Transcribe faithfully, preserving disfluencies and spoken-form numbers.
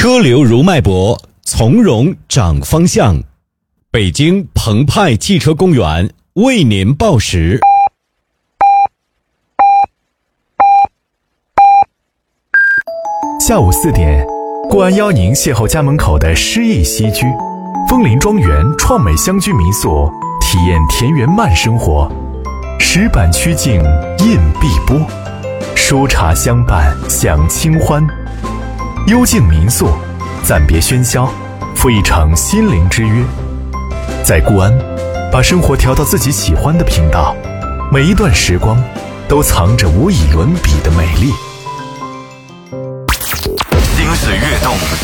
车流如脉搏，从容掌方向。北京澎湃汽车公园为您报时。 下午四点，固安邀您邂逅家门口的诗意西居，枫林庄园创美乡居民宿，体验田园慢生活。石板曲径映碧波，书茶相伴享清欢。幽静民宿，暂别喧嚣，赴一场心灵之约。在固安，把生活调到自己喜欢的频道，每一段时光都藏着无以伦比的美丽。 精髓跃动，